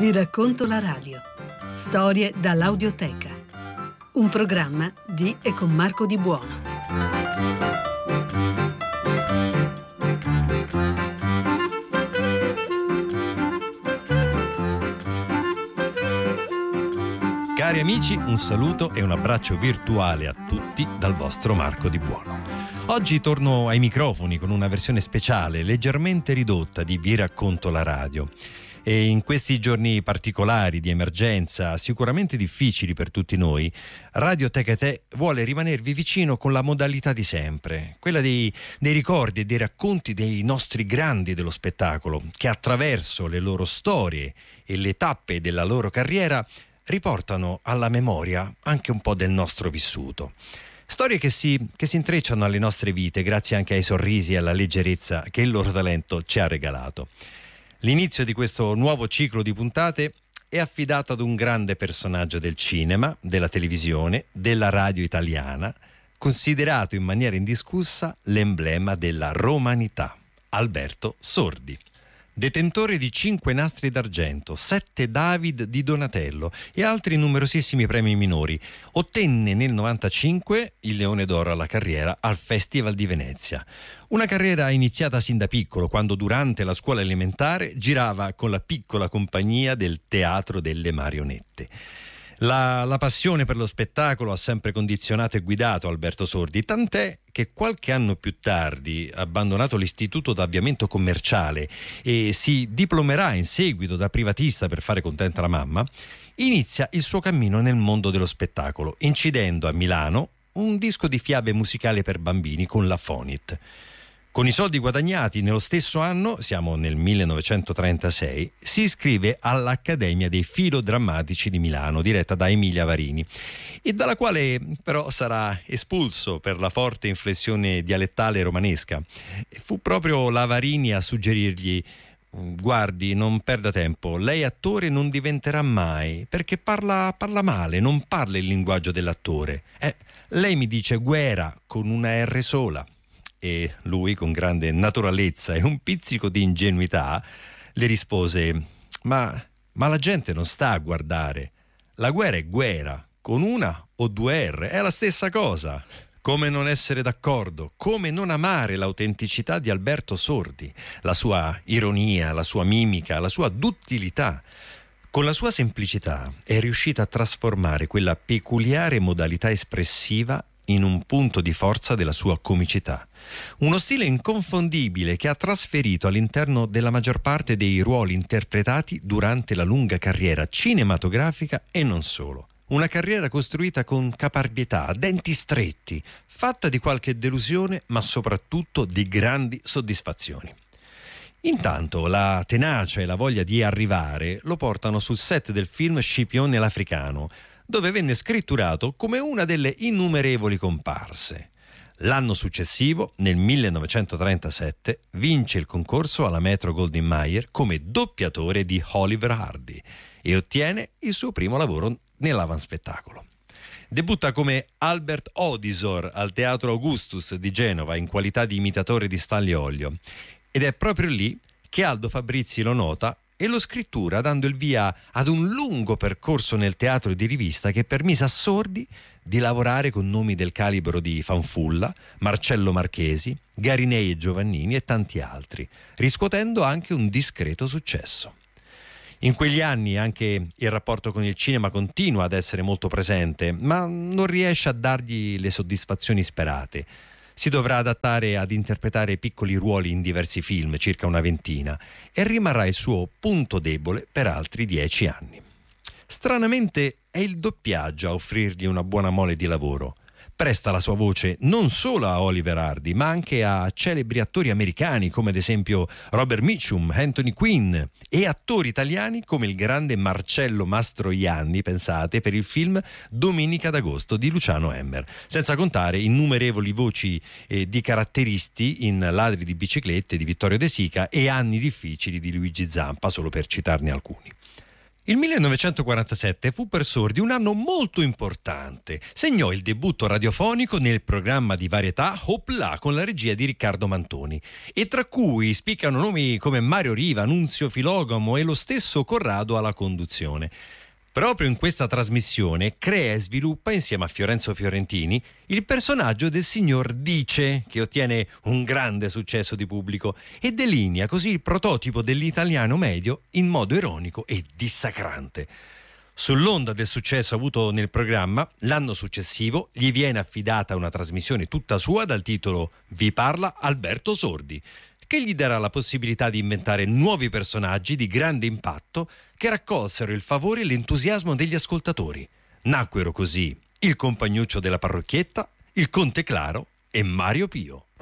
Vi racconto la radio. Storie dall'audioteca. Un programma di e con Marco Di Buono. Cari amici, un saluto e un abbraccio virtuale a tutti dal vostro Marco Di Buono. Oggi torno ai microfoni con una versione speciale, leggermente ridotta di Vi racconto la radio. E in questi giorni particolari di emergenza, sicuramente difficili per tutti noi, Radio Tecate vuole rimanervi vicino con la modalità di sempre, quella dei ricordi e dei racconti dei nostri grandi dello spettacolo, che attraverso le loro storie e le tappe della loro carriera riportano alla memoria anche un po' del nostro vissuto. Storie che si intrecciano alle nostre vite grazie anche ai sorrisi e alla leggerezza che il loro talento ci ha regalato. L'inizio di questo nuovo ciclo di puntate è affidato ad un grande personaggio del cinema, della televisione, della radio italiana, considerato in maniera indiscussa l'emblema della romanità, Alberto Sordi. Detentore di 5 nastri d'argento, 7 David di Donatello e altri numerosissimi premi minori, ottenne nel 1995 il Leone d'Oro alla carriera al Festival di Venezia. Una carriera iniziata sin da piccolo, quando durante la scuola elementare girava con la piccola compagnia del Teatro delle Marionette. La passione per lo spettacolo ha sempre condizionato e guidato Alberto Sordi, tant'è che qualche anno più tardi, abbandonato l'istituto d'avviamento commerciale e si diplomerà in seguito da privatista per fare contenta la mamma, inizia il suo cammino nel mondo dello spettacolo, incidendo a Milano un disco di fiabe musicali per bambini con la Fonit. Con i soldi guadagnati nello stesso anno, siamo nel 1936, si iscrive all'Accademia dei Filodrammatici di Milano, diretta da Emilia Varini, e dalla quale però sarà espulso per la forte inflessione dialettale romanesca. Fu proprio la Varini a suggerirgli: guardi, non perda tempo, lei attore non diventerà mai, perché parla male, non parla il linguaggio dell'attore. Lei mi dice guerra con una R sola. E lui, con grande naturalezza e un pizzico di ingenuità, le rispose: ma la gente non sta a guardare. La guerra è guerra, con una o 2 R, è la stessa cosa. Come non essere d'accordo, come non amare l'autenticità di Alberto Sordi, la sua ironia, la sua mimica, la sua duttilità. Con la sua semplicità è riuscita a trasformare quella peculiare modalità espressiva in un punto di forza della sua comicità. Uno stile inconfondibile che ha trasferito all'interno della maggior parte dei ruoli interpretati durante la lunga carriera cinematografica e non solo. Una carriera costruita con caparbietà, a denti stretti, fatta di qualche delusione, ma soprattutto di grandi soddisfazioni. Intanto la tenacia e la voglia di arrivare lo portano sul set del film Scipione l'Africano, dove venne scritturato come una delle innumerevoli comparse. L'anno successivo, nel 1937, vince il concorso alla Metro-Goldwyn-Mayer come doppiatore di Oliver Hardy e ottiene il suo primo lavoro nell'avanspettacolo. Debutta come Albert Odisor al Teatro Augustus di Genova in qualità di imitatore di Stanley Olio, ed è proprio lì che Aldo Fabrizi lo nota e lo scrittura, dando il via ad un lungo percorso nel teatro di rivista che permise a Sordi di lavorare con nomi del calibro di Fanfulla, Marcello Marchesi, Garinei e Giovannini e tanti altri, riscuotendo anche un discreto successo. In quegli anni anche il rapporto con il cinema continua ad essere molto presente, ma non riesce a dargli le soddisfazioni sperate. Si dovrà adattare ad interpretare piccoli ruoli in diversi film, circa una ventina, e rimarrà il suo punto debole per altri 10 anni. Stranamente è il doppiaggio a offrirgli una buona mole di lavoro. Presta la sua voce non solo a Oliver Hardy, ma anche a celebri attori americani come ad esempio Robert Mitchum, Anthony Quinn, e attori italiani come il grande Marcello Mastroianni, pensate, per il film Domenica d'Agosto di Luciano Emmer, senza contare innumerevoli voci di caratteristi in Ladri di biciclette di Vittorio De Sica e Anni difficili di Luigi Zampa, solo per citarne alcuni. Il 1947 fu per Sordi un anno molto importante. Segnò il debutto radiofonico nel programma di varietà Hopla con la regia di Riccardo Mantoni, e tra cui spiccano nomi come Mario Riva, Nunzio Filogamo e lo stesso Corrado alla conduzione. Proprio in questa trasmissione crea e sviluppa, insieme a Fiorenzo Fiorentini, il personaggio del signor Dice, che ottiene un grande successo di pubblico e delinea così il prototipo dell'italiano medio in modo ironico e dissacrante. Sull'onda del successo avuto nel programma, l'anno successivo gli viene affidata una trasmissione tutta sua dal titolo Vi parla Alberto Sordi, che gli darà la possibilità di inventare nuovi personaggi di grande impatto che raccolsero il favore e l'entusiasmo degli ascoltatori. Nacquero così il compagnuccio della parrocchietta, il Conte Claro e Mario Pio.